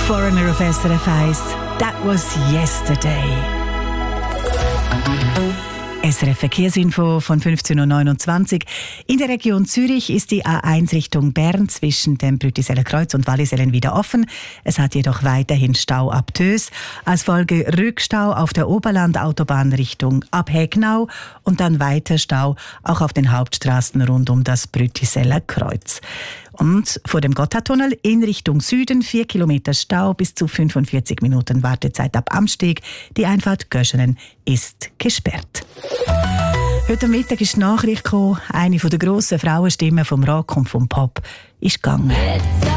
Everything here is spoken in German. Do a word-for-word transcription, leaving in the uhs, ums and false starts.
Foreigner auf S R F eins. That was yesterday. S R F Verkehrsinfo von fünfzehn Uhr neunundzwanzig. In der Region Zürich ist die A eins Richtung Bern zwischen dem Brüttiseller Kreuz und Wallisellen wieder offen. Es hat jedoch weiterhin Stau ab Tös. Als Folge Rückstau auf der Oberlandautobahn Richtung Abhägnau und dann weiter Stau auch auf den Hauptstraßen rund um das Brüttiseller Kreuz. Und vor dem Gotthardtunnel in Richtung Süden vier Kilometer Stau, bis zu fünfundvierzig Minuten Wartezeit ab Amsteg. Die Einfahrt Göschenen ist gesperrt. Heute Mittag ist die Nachricht gekommen, eine der grossen Frauenstimmen vom Rock und vom Pop ist gegangen.